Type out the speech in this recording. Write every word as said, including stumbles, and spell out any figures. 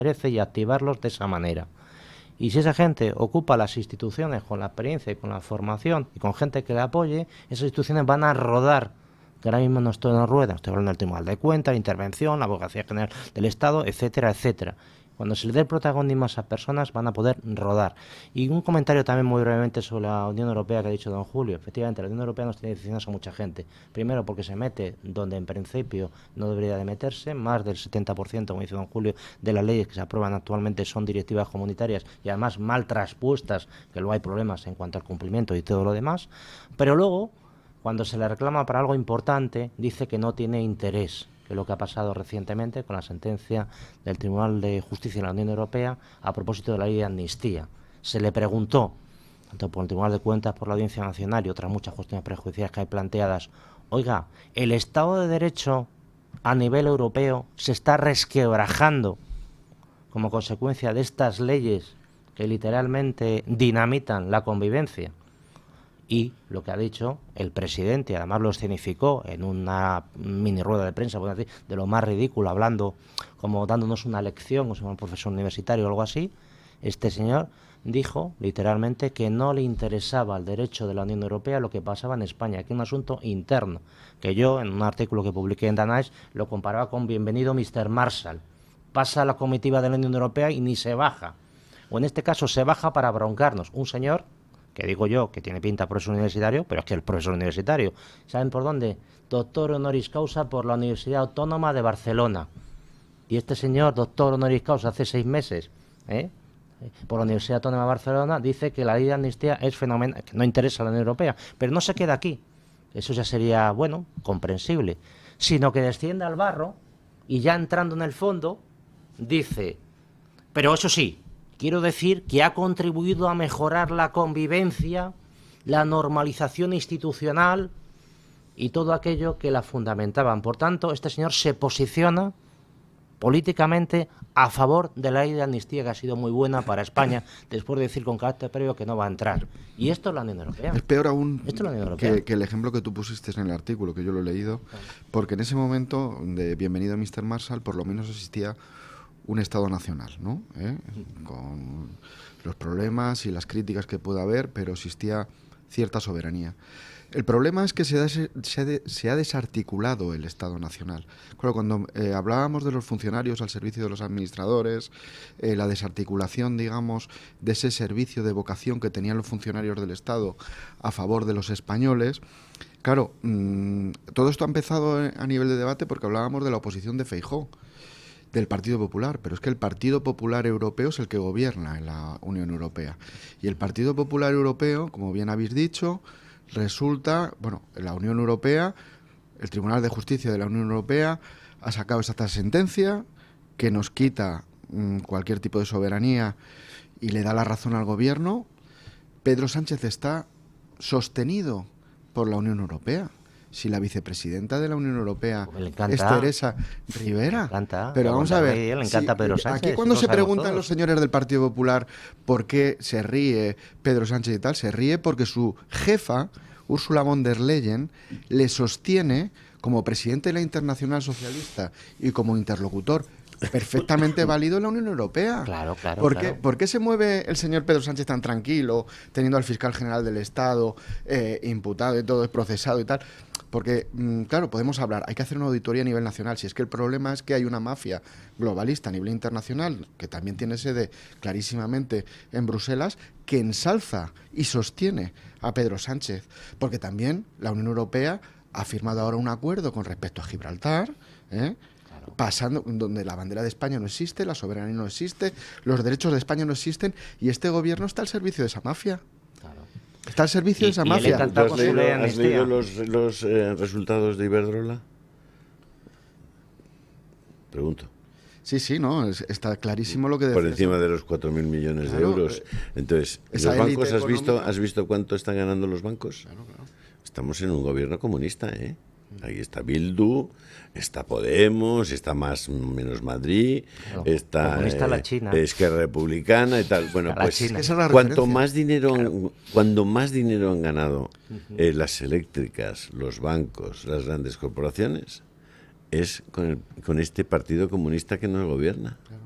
merece y activarlos de esa manera. Y si esa gente ocupa las instituciones con la experiencia y con la formación y con gente que le apoye, esas instituciones van a rodar, que ahora mismo no estoy en rueda, estoy hablando del Tribunal de Cuentas, la Intervención, la Abogacía General del Estado, etcétera, etcétera. Cuando se le dé el protagonismo a esas personas van a poder rodar. Y un comentario también muy brevemente sobre la Unión Europea que ha dicho don Julio. Efectivamente, la Unión Europea nos tiene decisiones a mucha gente. Primero porque se mete donde en principio no debería de meterse. Más del setenta por ciento, como dice don Julio, de las leyes que se aprueban actualmente son directivas comunitarias y además mal transpuestas, que luego hay problemas en cuanto al cumplimiento y todo lo demás. Pero luego, cuando se le reclama para algo importante, dice que no tiene interés, que es lo que ha pasado recientemente con la sentencia del Tribunal de Justicia de la Unión Europea a propósito de la ley de amnistía. Se le preguntó, tanto por el Tribunal de Cuentas, por la Audiencia Nacional y otras muchas cuestiones prejudiciales que hay planteadas, oiga, ¿el Estado de Derecho a nivel europeo se está resquebrajando como consecuencia de estas leyes que literalmente dinamitan la convivencia? Y lo que ha dicho el presidente, además lo escenificó en una mini rueda de prensa, decir, de lo más ridículo, hablando como dándonos una lección, como si fuera un profesor universitario o algo así, este señor dijo literalmente que no le interesaba al derecho de la Unión Europea lo que pasaba en España, que es un asunto interno, que yo en un artículo que publiqué en Danage lo comparaba con bienvenido mister Marshall. Pasa la comitiva de la Unión Europea y ni se baja. O en este caso se baja para broncarnos. Un señor que digo yo que tiene pinta de profesor universitario, pero es que el profesor universitario, ¿saben por dónde? Doctor honoris causa por la Universidad Autónoma de Barcelona. Y este señor, doctor honoris causa, hace seis meses, ¿eh? por la Universidad Autónoma de Barcelona, dice que la ley de amnistía es fenomenal, que no interesa a la Unión Europea, pero no se queda aquí. Eso ya sería, bueno, comprensible. Sino que desciende al barro y ya entrando en el fondo, dice, pero eso sí, quiero decir que ha contribuido a mejorar la convivencia, la normalización institucional y todo aquello que la fundamentaban. Por tanto, este señor se posiciona políticamente a favor de la ley de amnistía, que ha sido muy buena para España, después de decir con carácter previo que no va a entrar. Y esto es la Unión Europea. Es peor aún esto es la Unión Europea. Que, que el ejemplo que tú pusiste en el artículo, que yo lo he leído, porque en ese momento de bienvenido mister Marshall, por lo menos existía un Estado nacional, ¿no? ¿Eh? Con los problemas y las críticas que pueda haber, pero existía cierta soberanía. El problema es que se ha, se ha, de, se ha desarticulado el Estado nacional. Claro, cuando eh, hablábamos de los funcionarios al servicio de los administradores, eh, la desarticulación, digamos, de ese servicio de vocación que tenían los funcionarios del Estado a favor de los españoles, claro, mmm, todo esto ha empezado a nivel de debate porque hablábamos de la oposición de Feijóo, del Partido Popular, pero es que el Partido Popular Europeo es el que gobierna en la Unión Europea. Y el Partido Popular Europeo, como bien habéis dicho, resulta, bueno, la Unión Europea, el Tribunal de Justicia de la Unión Europea ha sacado esta sentencia que nos quita mmm, cualquier tipo de soberanía y le da la razón al gobierno. Pedro Sánchez está sostenido por la Unión Europea. Si la vicepresidenta de la Unión Europea es Teresa Rivera. Le encanta, pero vamos a ver, le encanta si, Pedro Sánchez. Aquí cuando se preguntan todos. los señores del Partido Popular por qué se ríe Pedro Sánchez y tal, se ríe porque su jefa, Ursula von der Leyen, le sostiene como presidente de la Internacional Socialista y como interlocutor perfectamente válido en la Unión Europea. Claro, claro, ¿Por qué, claro. ¿Por qué se mueve el señor Pedro Sánchez tan tranquilo, teniendo al fiscal general del Estado eh, imputado y todo, procesado y tal? Porque, mmm, claro, podemos hablar, hay que hacer una auditoría a nivel nacional. Si es que el problema es que hay una mafia globalista a nivel internacional, que también tiene sede clarísimamente en Bruselas, que ensalza y sostiene a Pedro Sánchez. Porque también la Unión Europea ha firmado ahora un acuerdo con respecto a Gibraltar, ¿eh? pasando donde la bandera de España no existe, la soberanía no existe, los derechos de España no existen y este gobierno está al servicio de esa mafia. Claro. Está al servicio y, de esa y mafia. ¿Has leído, ¿has leído los, los eh, resultados de Iberdrola? Pregunto. Sí, sí, no, es, está clarísimo lo que decís. Por encima de los cuatro mil millones claro, de euros. Entonces, ¿los bancos has visto, has visto cuánto están ganando los bancos? Claro, claro. Estamos en un gobierno comunista, ¿eh? Ahí está Bildu, está Podemos, está más menos Madrid, claro, está eh, la China. Esquerra Republicana y tal. Bueno, la pues China. cuanto más dinero, claro. cuando más dinero han ganado uh-huh. eh, las eléctricas, los bancos, las grandes corporaciones, es con, el, con este partido comunista que nos gobierna. Claro.